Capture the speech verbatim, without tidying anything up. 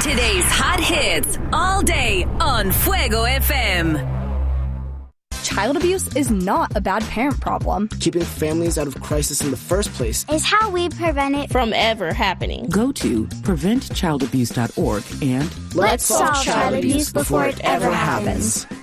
Today's hot hits all day on Fuego F M. Child abuse is not a bad parent problem. Keeping families out of crisis in the first place is how we prevent it from ever happening. Go to prevent child abuse dot org and let's solve child abuse before it ever happens.